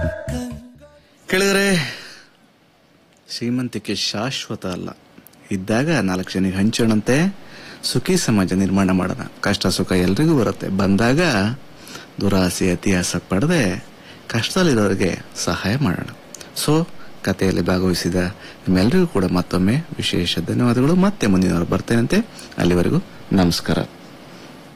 ಕೇಳಿದ್ರೆ ಶ್ರೀಮಂತಿಕೆ ಶಾಶ್ವತ ಅಲ್ಲ. ಇದ್ದಾಗ 4 ಜನಕ್ಕೆ ಹಂಚೋಣಂತೆ, ಸುಖಿ ಸಮಾಜ ನಿರ್ಮಾಣ ಮಾಡೋಣ. ಕಷ್ಟ ಸುಖ ಎಲ್ರಿಗೂ ಬರುತ್ತೆ. ಬಂದಾಗ ದುರಾಸೆ ಅತಿಯಾಸ ಪಡೆದೆ ಕಷ್ಟದಲ್ಲಿರೋರಿಗೆ ಸಹಾಯ ಮಾಡೋಣ. ಸೊ ಕಥೆಯಲ್ಲಿ ಭಾಗವಹಿಸಿದ ನಿಮ್ಮೆಲ್ಲರಿಗೂ ಕೂಡ ಮತ್ತೊಮ್ಮೆ ವಿಶೇಷ ಧನ್ಯವಾದಗಳು. ಮತ್ತೆ ಮುಂದಿನವರು ಬರ್ತೇನಂತೆ. ಅಲ್ಲಿವರೆಗೂ ನಮಸ್ಕಾರ.